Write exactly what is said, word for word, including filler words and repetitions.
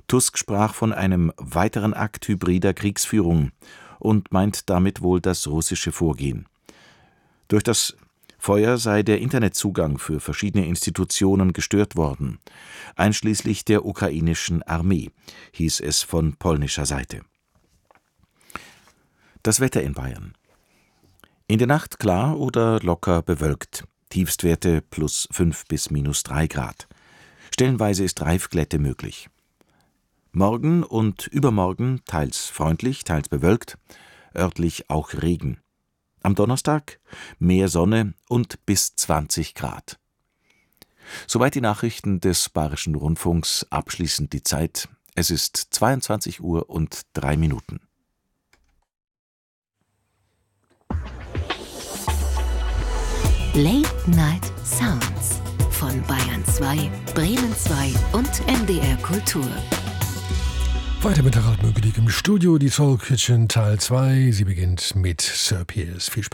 Tusk sprach von einem weiteren Akt hybrider Kriegsführung und meint damit wohl das russische Vorgehen. Durch das Feuer sei der Internetzugang für verschiedene Institutionen gestört worden, einschließlich der ukrainischen Armee, hieß es von polnischer Seite. Das Wetter in Bayern. In der Nacht klar oder locker bewölkt, Tiefstwerte plus fünf bis minus drei Grad. Stellenweise ist Reifglätte möglich. Morgen und übermorgen teils freundlich, teils bewölkt, örtlich auch Regen. Am Donnerstag mehr Sonne und bis zwanzig Grad. Soweit die Nachrichten des Bayerischen Rundfunks, abschließend die Zeit. Es ist zweiundzwanzig Uhr und drei Minuten. Late Night Sounds von Bayern zwei, Bremen zwei und M D R Kultur. Weiter mit Harald Mögelig im Studio, die Soul Kitchen Teil zwei. Sie beginnt mit Sir Piers. Viel Spaß.